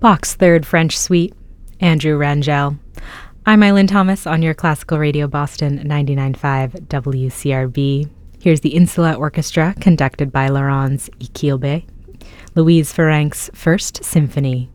Bach's Third French Suite, Andrew Rangel. I'm Eileen Thomas on your Classical Radio Boston 99.5 WCRB. Here's the Insula Orchestra, conducted by Laurence Iquilbe, Louise Ferenc's First Symphony.